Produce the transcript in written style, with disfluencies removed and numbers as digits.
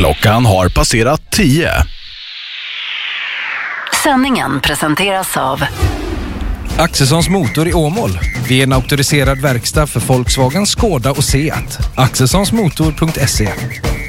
Klockan har passerat 10. Sändningen presenteras av Axelssons Motor i Åmål. Vi är en auktoriserad verkstad för Volkswagen, Skoda och Seat. Axelssonsmotor.se.